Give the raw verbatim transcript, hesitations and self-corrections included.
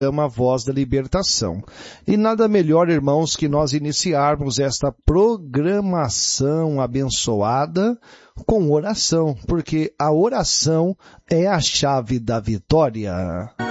Uma Voz da Libertação. E nada melhor, irmãos, que nós iniciarmos esta programação abençoada com oração, porque a oração é a chave da vitória.